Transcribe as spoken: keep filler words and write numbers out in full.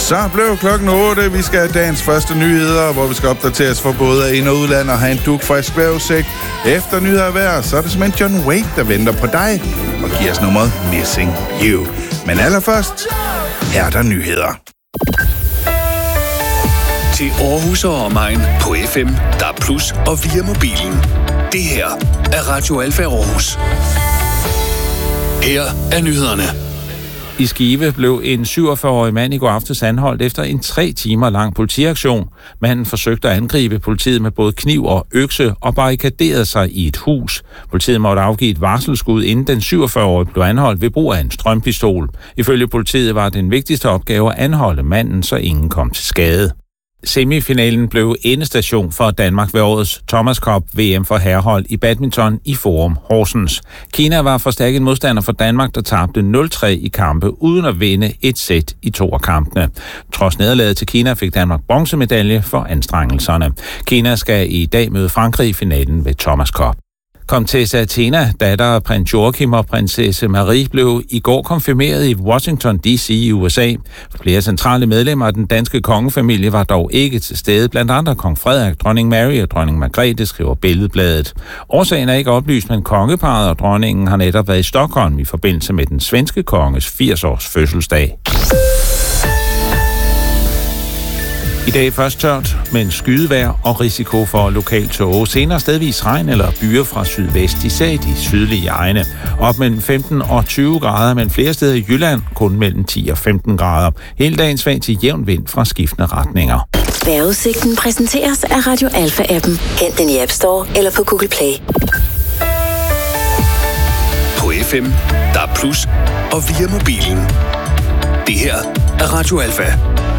Så blev klokken otte. Vi skal have dagens første nyheder, hvor vi skal opdateres for både ind- og udland og have en dugfrisk vejrudsigt. Efter nyheder hver, så er det simpelthen John Wayne, der venter på dig og giver os nummeret Missing You. Men allerførst, her er der nyheder. Til Aarhus og omegn på F M, der er plus og via mobilen. Det her er Radio Alfa Aarhus. Her er nyhederne. I Skive blev en syvogfyrre-årig mand i går aftes anholdt efter en tre timer lang politiaktion. Manden forsøgte at angribe politiet med både kniv og økse og barrikaderede sig i et hus. Politiet måtte afgive et varselsskud, inden den syvogfyrre-årige blev anholdt ved brug af en strømpistol. Ifølge politiet var den vigtigste opgave at anholde manden, så ingen kom til skade. Semifinalen blev endestation for Danmark ved årets Thomas Cup V M for herrehold i badminton i Forum Horsens. Kina var forstærket modstander for Danmark, der tabte nul tre i kampe uden at vinde et sæt i to af kampene. Trods nederlaget til Kina fik Danmark bronzemedalje for anstrengelserne. Kina skal i dag møde Frankrig i finalen ved Thomas Cup. Komtesse Athena, datter af prins Joachim og prinsesse Marie, blev i går konfirmeret i Washington D C i U S A. Flere centrale medlemmer af den danske kongefamilie var dog ikke til stede, blandt andre kong Frederik, dronning Mary og dronning Margrethe, skriver Billedbladet. Årsagen er ikke oplyst, men kongeparret og dronningen har netop været i Stockholm i forbindelse med den svenske konges firs-års fødselsdag. I dag først tørt, men skydevejr og risiko for lokal tåge. Senere stedvis regn eller byer fra sydvest, især i de sydlige egne. Op mellem femten og tyve grader, men flere steder i Jylland kun mellem ti og femten grader. Hele dagen svag til jævn vind fra skiftende retninger. Vejrudsigten præsenteres af Radio Alfa-appen. Hent den i App Store eller på Google Play. På F M, der er plus og via mobilen. Det her er Radio Alfa.